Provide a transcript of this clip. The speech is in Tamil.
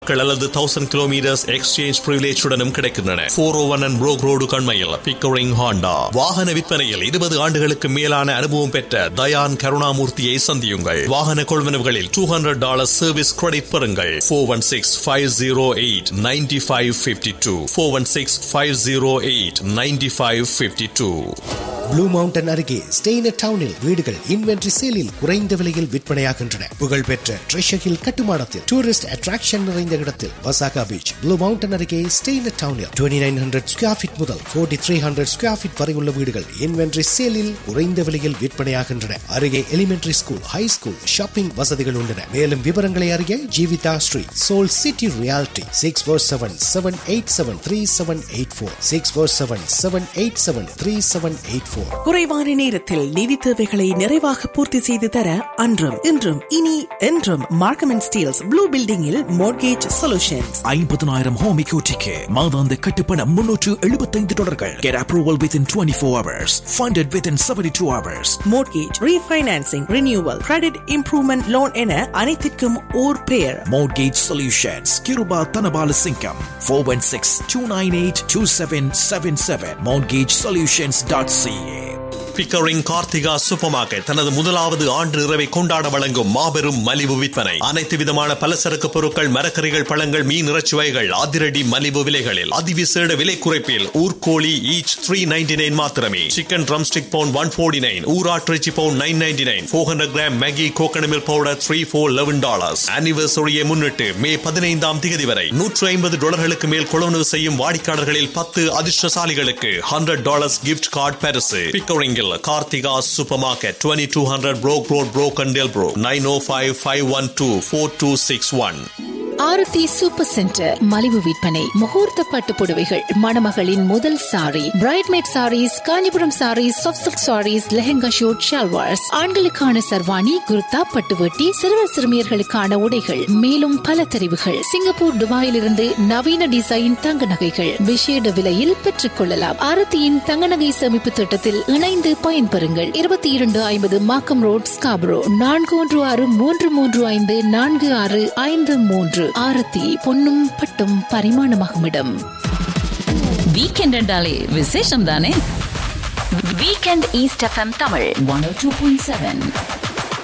அல்லது 1000 கிலோமீட்டர்ஸ் எக்ஸ்சேஞ்ச் பிரிவிலேஜுடனும் கிடைக்கின்றன. 401 and Brook Road கண்மையில் Pickering Honda. வாகன விற்பனையில் 20 ஆண்டுகளுக்கு மேலான அனுபவம் பெற்ற தயான் கருணாமூர்த்தியை சந்தியுங்கள். வாகன கொள்வனவுகளில் $200 சர்வீஸ் கிரெடிட் பெறுங்கள். 416-508-9552 416-508-9552. ப்ளூ மவுண்டன் அருகே ஸ்டெய்னர் டவுனில் வீடுகள் இன்வென்டரி சேலில் குறைந்த விலையில் விற்பனையாகின்றன. புகழ்பெற்ற ட்ரெஷர் ஹில் கட்டுமானத்தில் டூரிஸ்ட் அட்ராக்ஷன் நிறைந்த இடத்தில் வசாகா பீச். ப்ளூ மவுண்டன் அருகே ஸ்டெய்னர் டவுனில் 2900 ஸ்கொயர் ஃபீட் முதல் 4300 ஸ்கொயர் ஃபீட் வரை உள்ள வீடுகள் இன்வென்டரி சேலில் குறைந்த விலையில் விற்பனையாகின்றன. அருகே elementary school, high school, shopping வசதிகள் உள்ளன. மேலும் விவரங்களை அறிய Jeevitha street, soul city reality 647-787-3784 647-787-3784. குறைவான நேரத்தில் நிதி தேவைகளை நிறைவாக பூர்த்தி செய்து தர அன்றும் இன்றும் இனி என்றும் மார்க்கம் அண்ட் ஸ்டீல்ஸ் ப்ளூ பில்டிங்கில் மோர்கேஜ் சொல்யூஷன்ஸ். 50,000 ஹோம் எக்விட்டிக்கு மாதாந்த கட்டுப்பணம் $375. Get approval within 24 hours. Funded within 72 hours. Mortgage refinancing, renewal, credit improvement loan என அனைத்திற்கும் ஓர் பெயர். Mortgage Solutions. Kiruba Tanabala Singham. 416-298-2777. MortgageSolutions.ca. Pickering Karthika super market தனது முதலாவது ஆண்டு நிறைவை கொண்டாட வழங்கும் மாபெரும் மலிவு விற்பனை. அனைத்து விதமான பலசரக்கு பொருட்கள், மரக்கறிகள், பழங்கள், மீன், இறைச்சி வகைகள் அதிரடி மலிவு விலைகளில் அதிவிசேட விலை குறைப்பில். ஊர்கோழி ஈச் $3.99 மாத்திரமே. Chicken drumstick bound $149. ஊராட்டிறைச்சி bound $9.99. 400 gram Maggi coconut milk powder $3 for $11. ஆனிவர்சரியை முன்னிட்டு மே 15 வரை $150 மேல் கொள்வனவு செய்யும் வாடிக்கையாளர்களில் 10 அதிர்ஷ்டசாலிகளுக்கு $100 கிஃப்ட் கார்டு பரிசு. Pickering Karthika super market, 2200 Brook Road, Brokendale, 905-512-4261. ஆரத்தி சூப்பர் சென்டர் மலிவு விற்பனை. முகூர்த்த பட்டு புடவைகள், மணமகளின் முதல் sorry, பிரைட்மேட் saris, Kanchipuram saris, soft silk saris, lehenga shoot, shalwars, ஆண்களுக்கான சர்வாணி, குர்தா, பட்டுவட்டி, சிறுவர் சிறுமியர்களுக்கான உடைகள், மேலும் பல தெரிவுகள். சிங்கப்பூர், துபாயிலிருந்து நவீன டிசைன் தங்க நகைகள் விசேட விலையில் பெற்றுக் கொள்ளலாம். ஆரத்தியின் தங்க நகை சேமிப்பு திட்டத்தில் இணைந்து பயன்பெறுங்கள். 2250 மார்க்கம் ரோட், ஸ்காப்ரோ. 4163354653. ஆரத்தி பொன்னும் பட்டும் பரிமாணமாகும் இடம். வீக்கெண்ட் என்றாலே விசேஷம் தானே. Weekend east FM Tamil 102.7.